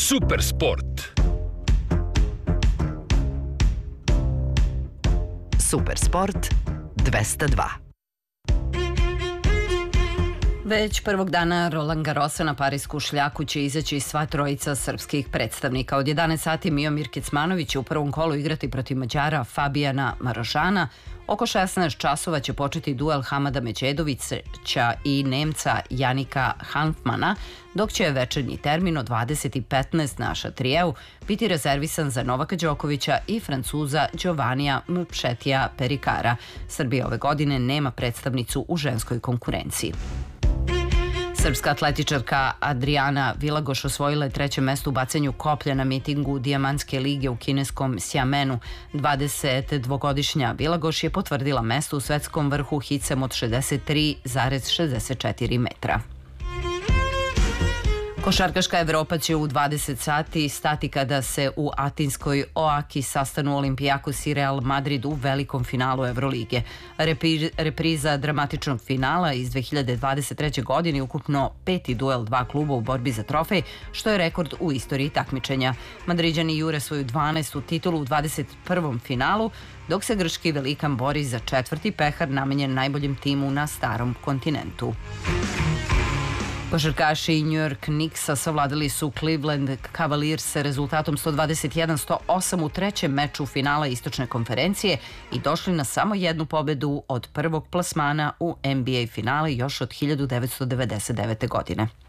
Supersport. Supersport 202. Već prvog dana Roland Garrosa na parisku šljaku će izaći sva trojica srpskih predstavnika. Od 11 sati Miomir Kecmanović će u prvom kolu igrati protiv Mađara Fabijana Marožana. Oko 16 časova će početi duel Hamada Međedovića i Nemca Janika Hanfmana, dok će večernji termin od 20:15 na Šatrijevu biti rezervisan za Novaka Đokovića i Francuza Giovannija Mpšetija Perikara. Srbija ove godine nema predstavnicu u ženskoj konkurenciji. Srpska atletičarka Adriana Vilagoš osvojila je 3. mesto u bacanju koplja na mitingu Dijamantske lige u kineskom Sjamenu. 22-godišnja Vilagoš je potvrdila mesto u svetskom vrhu hicem od 63,64 metra. Košarkaška Evropa će u 20 sati stati kada se u atinskoj Oaki sastanu Olimpijakos i Real Madrid u velikom finalu Evrolige. Repriza dramatičnog finala iz 2023. godine, ukupno 5. duel dva kluba u borbi za trofej, što je rekord u istoriji takmičenja. Madriđani jure svoju 12. titulu u 21. finalu, dok se grčki velikan bori za 4. pehar namenjen najboljem timu na starom kontinentu. Košarkaši New York Knicksa savladali su Cleveland Cavaliers sa rezultatom 121-108 u trećem meču finala istočne konferencije i došli na samo jednu pobedu od prvog plasmana u NBA finale još od 1999. godine.